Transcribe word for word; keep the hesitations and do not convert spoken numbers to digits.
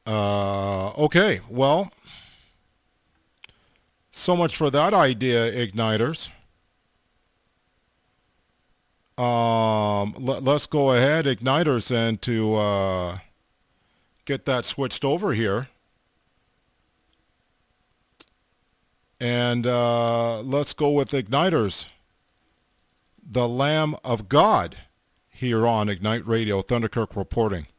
Uh, okay, well, so much for that idea, Igniters. Um, let, us go ahead, Igniters, and to uh, get that switched over here. And uh, let's go with Igniters, the Lamb of God, here on Ignite Radio. Thunderkirk reporting.